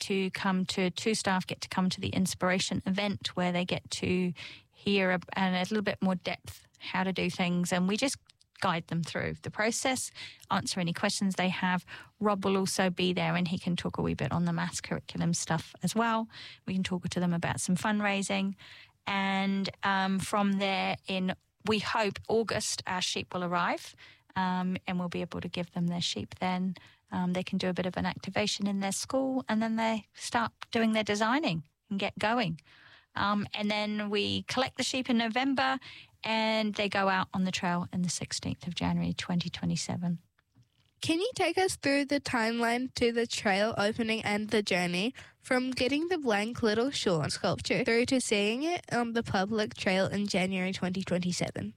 to come to, two staff get to come to the inspiration event where they get to hear in a little bit more depth how to do things. And we just guide them through the process, answer any questions they have. Rob will also be there and he can talk a wee bit on the maths curriculum stuff as well. We can talk to them about some fundraising. And from there, we hope August, our sheep will arrive and we'll be able to give them their sheep then. They can do a bit of an activation in their school and then they start doing their designing and get going. And then we collect the sheep in November and they go out on the trail on the 16th of January 2027. Can you take us through the timeline to the trail opening and the journey from getting the blank little Shaun sculpture through to seeing it on the public trail in January 2027?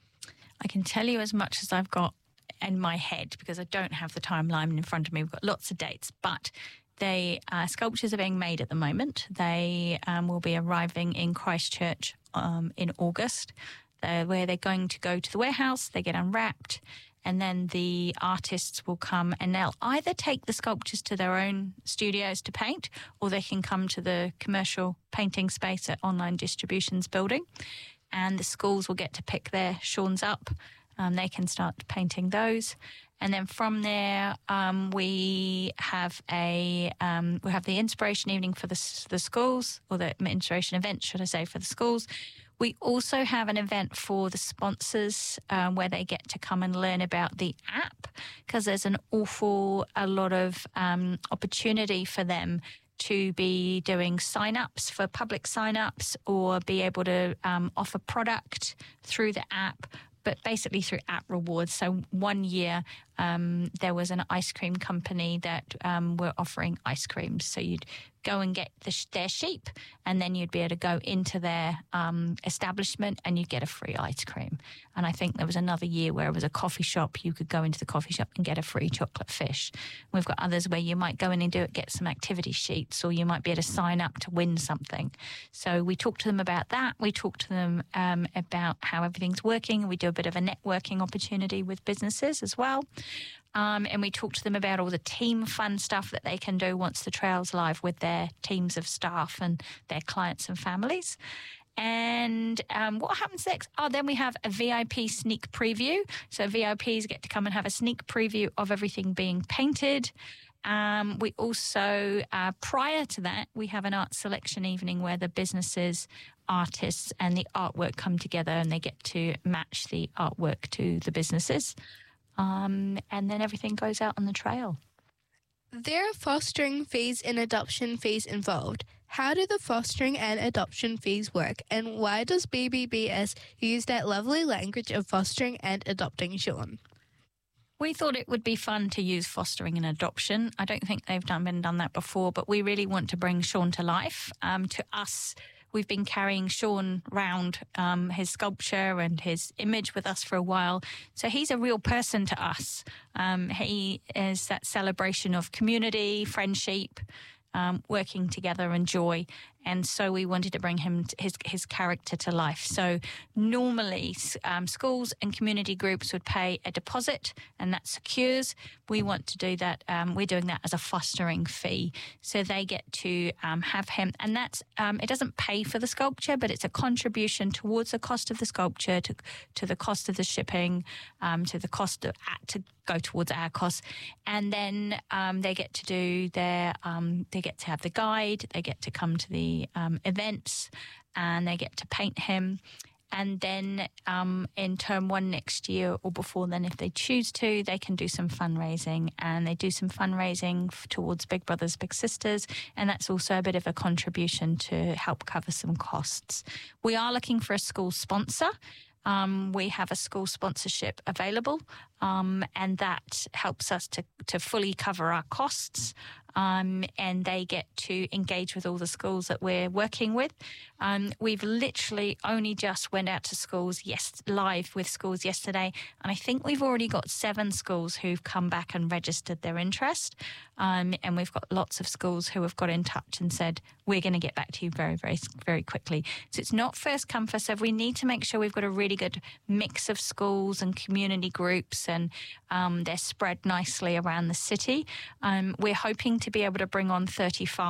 I can tell you as much as I've got in my head because I don't have the timeline in front of me. We've got lots of dates, but sculptures are being made at the moment. They will be arriving in Christchurch in August, where they're going to go to the warehouse, they get unwrapped, and then the artists will come and they'll either take the sculptures to their own studios to paint or they can come to the commercial painting space at Online Distributions building and the schools will get to pick their Shauns up. They can start painting those. And then from there, we have the inspiration evening for the schools, or the inspiration event, should I say, for the schools. We also have an event for the sponsors where they get to come and learn about the app because there's a lot of opportunity for them to be doing sign-ups for public sign-ups or be able to offer product through the app, but basically through app rewards. So one year there was an ice cream company that were offering ice creams. So you'd go and get their sheep and then you'd be able to go into their establishment and you'd get a free ice cream. And I think there was another year where it was a coffee shop. You could go into the coffee shop and get a free chocolate fish. We've got others where you might go in and get some activity sheets or you might be able to sign up to win something. So we talk to them about that. We talk to them about how everything's working. We do a bit of a networking opportunity with businesses as well. And we talk to them about all the team fun stuff that they can do once the trail's live with their teams of staff and their clients and families. And what happens next? then we have a VIP sneak preview. So VIPs get to come and have a sneak preview of everything being painted. We also, prior to that, we have an art selection evening where the businesses, artists and the artwork come together and they get to match the artwork to the businesses. And then everything goes out on the trail. There are fostering fees and adoption fees involved. How do the fostering and adoption fees work, and why does BBBS use that lovely language of fostering and adopting Shaun? We thought it would be fun to use fostering and adoption. I don't think they've done that before, but we really want to bring Shaun to life. To us, we've been carrying Shaun round, his sculpture and his image with us for a while. So he's a real person to us. He is that celebration of community, friendship, working together and joy. And so we wanted to bring his character to life. So normally schools and community groups would pay a deposit and that secures. We want to do that. We're doing that as a fostering fee. So they get to have him. And that's it doesn't pay for the sculpture, but it's a contribution towards the cost of the sculpture, to the cost of the shipping, to the cost to go towards our costs. And then they get to do they get to have the guide, they get to come to the events and they get to paint him. And then in term one next year or before then, if they choose to, they can do some fundraising. And they do some fundraising towards Big Brothers Big Sisters. And that's also a bit of a contribution to help cover some costs. We are looking for a school sponsor. We have a school sponsorship available, and that helps us to fully cover our costs. And they get to engage with all the schools that we're working with. We've literally only just went out to schools, live with schools yesterday, and I think we've already got 7 schools who've come back and registered their interest. And we've got lots of schools who have got in touch and said, we're going to get back to you very, very, very quickly. So it's not first come, first serve. We need to make sure we've got a really good mix of schools and community groups, and they're spread nicely around the city. We're hoping to be able to bring on 35